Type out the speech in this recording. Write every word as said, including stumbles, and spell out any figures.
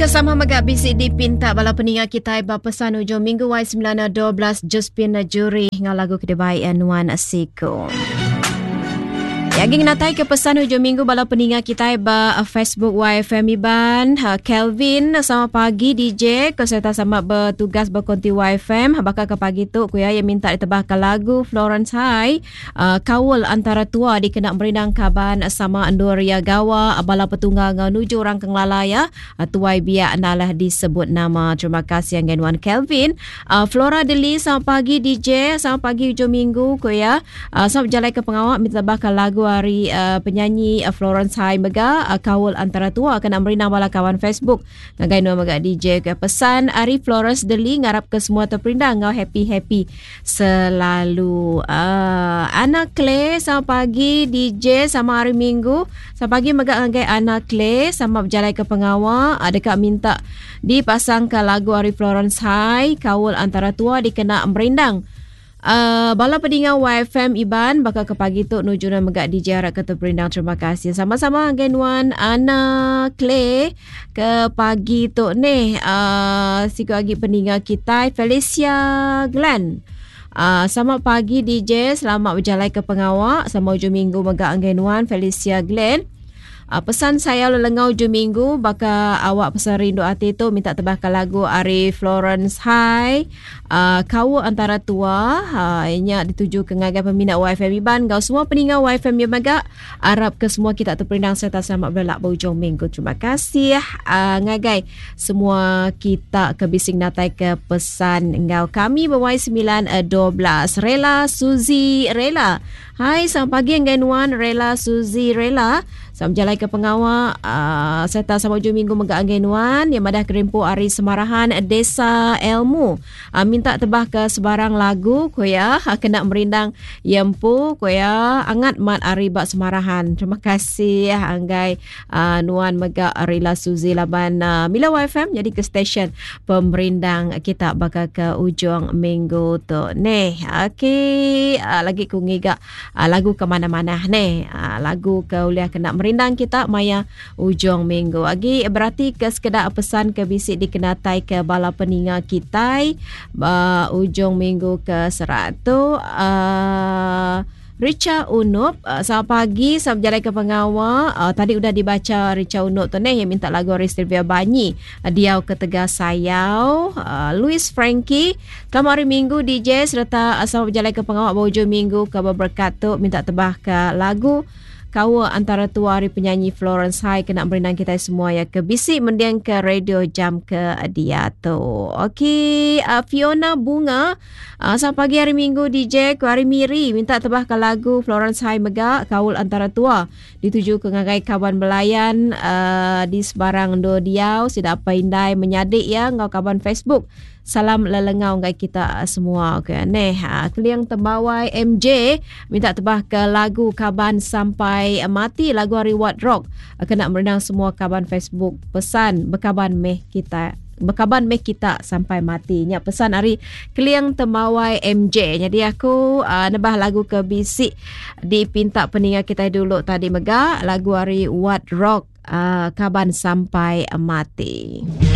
Kesama megak bisik dipinta bala peningat kita berpesan hujung minggu Y sembilan dua belas Jospin juri dengan lagu kedebai Nuan Asiko. Yang ingin natai ke pesan hujung minggu bala peningat kita ba Facebook Y F M Iban Kelvin sama pagi D J keserta sama bertugas berkonti Y F M bakal ke pagi tu kuya yang minta ditebahkan lagu Florence High uh, Kawul Antara Tua dikena merindang kaban sama Andoria Gawa bala petunggal menuju orang Kenglalaya uh, tuai biak nalah disebut nama. Terima kasih yang Nuan Kelvin. uh, Flora Deli sama pagi D J sama pagi hujung minggu kuya uh, sama berjalan ke pengawak minta tebahkan lagu hari uh, penyanyi uh, Florence High Mega uh, Kawul Antara Tua kena merindang bala kawan Facebook ngagai no mega D J ke pesan Ari Flores Deli ngarap ke semua terperindang ngau happy-happy selalu. uh, anak Clay sama pagi D J sama hari Minggu sama pagi mega ngagai anak Clay sama berjalan ke pengawal ada kak minta dipasangkan lagu Ari Florence High Kawul Antara Tua dikena merindang. Uh, bala pedingan Y F M Iban bakal ke pagi tu nuju dan megak D J harap kata perindang. Terima kasih sama-sama Genuan Ana Clay ke pagi tu ni uh, siku lagi pedingan kita Felicia Glenn. Uh, selamat pagi D J, selamat berjalan ke pengawak sama hujung minggu megak Genuan Felicia Glenn. Uh, pesan saya lelengau hujung minggu bakal awak pesan rindu hati tu minta tebahkan lagu Ari Florence High uh, Kawul Antara Tua uh, inya dituju ke ngagai peminat Y F M Iban kau semua peningat Y F M yang megak harap ke semua kita terperindang serta selamat berlak berhujung minggu. Terima kasih uh, ngagai semua kita ke bising natai ke pesan engkau kami Y sembilan dua belas Rela Suzy Rela. Hai selamat pagi Nuan Rela Suzy Rela sama berjalan ke pengawal uh, serta sama hujung minggu megak Nuan yang madah kerimpu Ari Semarahan Desa Elmu uh, minta tebah ke sebarang lagu koya uh, kena merindang yempu koya angat mat Ari bak Semarahan. Terima kasih anggai uh, Nuan megak Rela Suzy laban uh, Mila Y F M jadi ke stesen pemerindang kita bakal ke ujung minggu tu ni. Okey uh, lagi ku ngigak uh, lagu ke mana-mana ni uh, lagu ke uliah kena merindang Rindang kita maya ujung minggu. Lagi berarti ke sekedar pesan ke bisik dikenatai ke bala peninga kita uh, ujung minggu ke seratus uh, Richa Unup uh, selamat pagi selamat berjalan ke pengawal uh, tadi sudah dibaca Richa Unup tu ni yang minta lagu Ristilvia Banyi uh, Diau ke Tegas Sayau uh, Louis Frankie selamat hari Minggu D J serta uh, selamat berjalan ke pengawal berhujung minggu ke berkat tu minta tebah ke lagu Kawul Antara Tua Hari penyanyi Florence High kena merindang kita semua ya ke bisik mendiang ke radio jam ke dia tu. Okey, uh, Fiona Bunga uh, selamat pagi hari Minggu D J ke hari Miri minta tebahkan lagu Florence High Mega Kawul Antara Tua dituju ke ngagai kawan belayan uh, di sebarang do diau sida apa indai menyadik ya ngau kawan Facebook. Salam lelengau ngai kita semua. Okey neh ha kliang tembawai M J minta tebah ke lagu Kaban Sampai Mati lagu Hari What Rock kena merendang semua kaban Facebook pesan berkaban meh kita berkaban meh kita sampai mati nya pesan hari kliang tembawai M J. Jadi aku uh, nebah lagu ke bisik dipinta peningat kita dulu tadi mega lagu Hari What Rock uh, Kaban Sampai Mati.